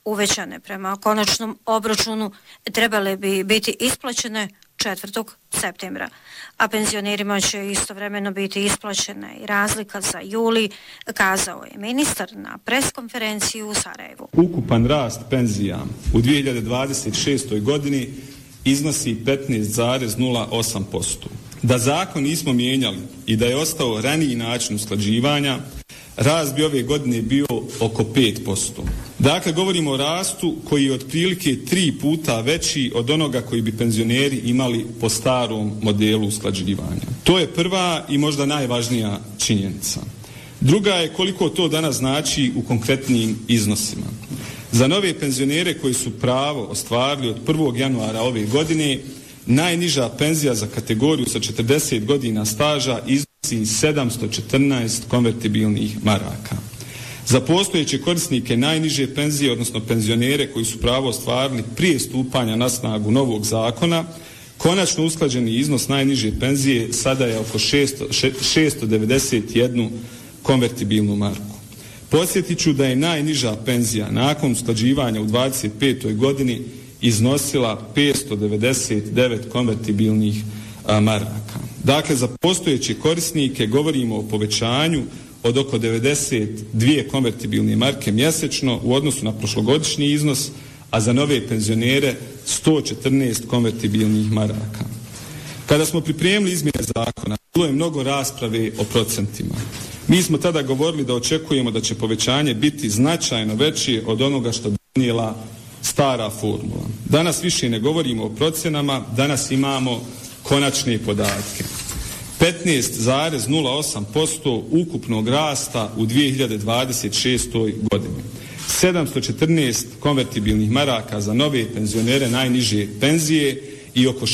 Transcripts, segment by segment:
uvećane prema konačnom obračunu trebale bi biti isplaćene 4. septembra, a penzionerima će istovremeno biti isplaćena i razlika za juli, kazao je ministar na preskonferenciji u Sarajevu. Ukupan rast penzija u 2026. godini iznosi 15,08%. Da zakon nismo mijenjali i da je ostao raniji način usklađivanja, rast bi ove godine bio oko 5%. Dakle, govorimo o rastu koji je otprilike 3 puta veći od onoga koji bi penzioneri imali po starom modelu usklađivanja. To je prva i možda najvažnija činjenica. Druga je koliko to danas znači u konkretnim iznosima. Za nove penzionere koji su pravo ostvarili od 1. januara ove godine, najniža penzija za kategoriju sa 40 godina staža iznosi 714 konvertibilnih maraka. Za postojeće korisnike najniže penzije, odnosno penzionere koji su pravo ostvarili prije stupanja na snagu novog zakona, konačno usklađeni iznos najniže penzije sada je oko 691 konvertibilnu marku. Podsjetit ću da je najniža penzija nakon usklađivanja u 25. godini iznosila 599 konvertibilnih maraka. Dakle, za postojeće korisnike govorimo o povećanju od oko 92 konvertibilne marke mjesečno u odnosu na prošlogodišnji iznos, a za nove penzionere 114 konvertibilnih maraka. Kada smo pripremili izmjene zakona, bilo je mnogo rasprave o procentima. Mi smo tada govorili da očekujemo da će povećanje biti značajno veće od onoga što je donijela stara formula. Danas više ne govorimo o procjenama, danas imamo konačne podatke. 15,08% ukupnog rasta u 2026. godini. 714 konvertibilnih maraka za nove penzionere najniže penzije i oko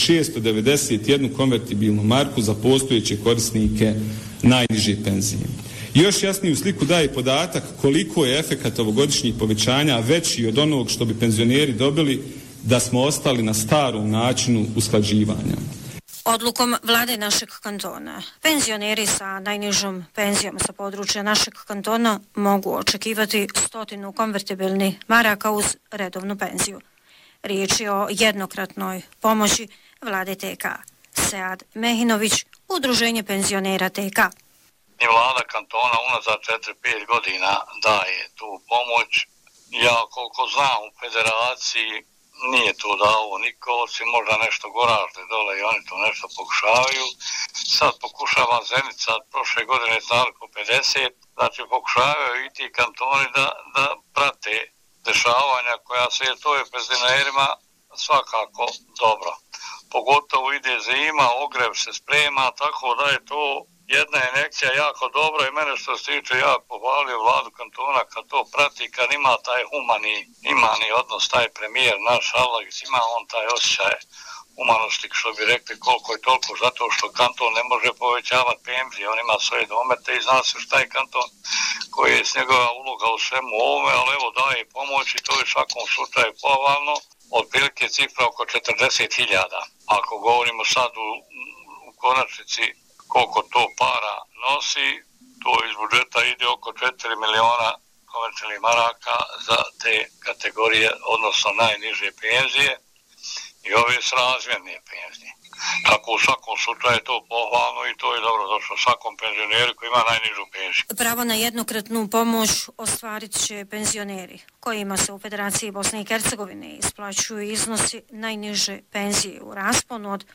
691 konvertibilnu marku za postojeće korisnike najniže penzije. Još jasniju sliku daje podatak koliko je efekat ovogodišnjih povećanja veći od onog što bi penzioneri dobili da smo ostali na starom načinu usklađivanja. Odlukom vlade našeg kantona, penzioneri sa najnižom penzijom sa područja našeg kantona mogu očekivati 100 konvertibilnih maraka uz redovnu penziju. Riječ je o jednokratnoj pomoći vlade TK. Sead Mehinović, Udruženje penzionera TK. I vlada kantona unazad 4-5 godina daje tu pomoć. Ja koliko znam u federaciji nije to dao niko, osim možda nešto goražde dole i oni to nešto pokušavaju. Sad pokušava Zenica, prošle godine znali po 50, znači pokušavaju i ti kantoni da prate dešavanja koja se to je penzionerima svakako dobro. Pogotovo ide zima, ogrev se sprema, tako da je to jedna injekcija jako dobra i mene što se tiče ja pohvalio vladu kantona kad to prati, kad ima taj humani odnos, taj premijer naš Alex, ima on taj osjećaj humanosti, što bi rekli koliko je toliko, zato što kanton ne može povećavati penzije, on ima svoje domete i zna se šta je kanton koji je s njegova uloga u svemu ovome, ali evo daje pomoć i to je u svakom slučaju pohvalno, otprilike cifra oko 40.000. Ako govorimo sad u konačnici koliko to para nosi, to iz budžeta ide oko 4 miliona konvertibilnih maraka za te kategorije, odnosno najniže penzije i ove srazmjerne penzije. Tako u svakom slučaju je to pohvalno i to je dobro došlo svakom penzioneru koji ima najnižu penziju. Pravo na jednokratnu pomoć ostvarit će penzioneri kojima se u Federaciji Bosne i Hercegovine isplaćuju iznosi najniže penzije u rasponu od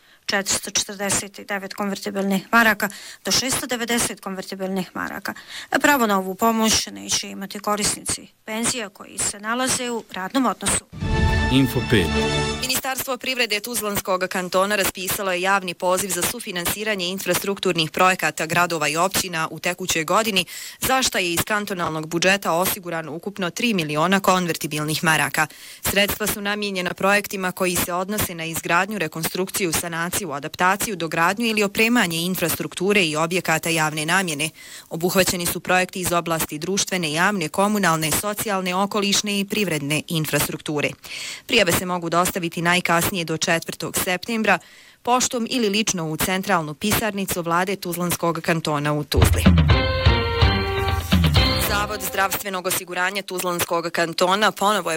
449 konvertibilnih maraka do 690 konvertibilnih maraka. Pravo na ovu pomoć neće imati korisnici penzija koji se nalaze u radnom odnosu. Info 5. Ministarstvo privrede Tuzlanskog kantona raspisalo je javni poziv za sufinansiranje infrastrukturnih projekata gradova i općina u tekućoj godini, za što je iz kantonalnog budžeta osigurano ukupno 3 miliona konvertibilnih maraka. Sredstva su namijenjena projektima koji se odnose na izgradnju, rekonstrukciju, sanaciju, adaptaciju, dogradnju ili opremanje infrastrukture i objekata javne namjene. Obuhvaćeni su projekti iz oblasti društvene, javne, komunalne, socijalne, okolišne i privredne infrastrukture. Prijave se mogu dostaviti najkasnije do 4. septembra poštom ili lično u centralnu pisarnicu vlade Tuzlanskog kantona u Tuzli. Zavod zdravstvenog osiguranja Tuzlanskog kantona ponovo je